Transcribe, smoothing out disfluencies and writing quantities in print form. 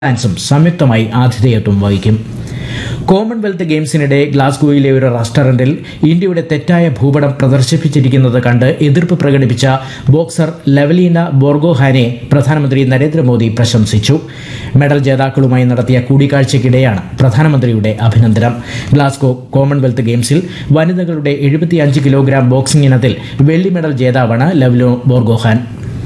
ാൻസും സംയുക്തമായി ആതിഥേയത്വം വഹിക്കും. കോമൺവെൽത്ത് ഗെയിംസിനിടെ ഗ്ലാസ്ഗോയിലെ ഒരു റെസ്റ്റോറന്റിൽ ഇന്ത്യയുടെ തെറ്റായ ഭൂപടം പ്രദർശിപ്പിച്ചിരിക്കുന്നത് കണ്ട് എതിർപ്പ് പ്രകടിപ്പിച്ച ബോക്സർ ലവലീന ബോർഗോഹാനെ പ്രധാനമന്ത്രി നരേന്ദ്രമോദി പ്രശംസിച്ചു. മെഡൽ ജേതാക്കളുമായി നടത്തിയ കൂടിക്കാഴ്ചയ്ക്കിടെയാണ് പ്രധാനമന്ത്രിയുടെ അഭിനന്ദനം. ഗ്ലാസ്ഗോ കോമൺവെൽത്ത് ഗെയിംസിൽ വനിതകളുടെ 75 കിലോഗ്രാം ബോക്സിംഗ് ഇനത്തിൽ വെള്ളി മെഡൽ ജേതാവാണ് ലവ്ലിന ബോർഗോഹാൻ.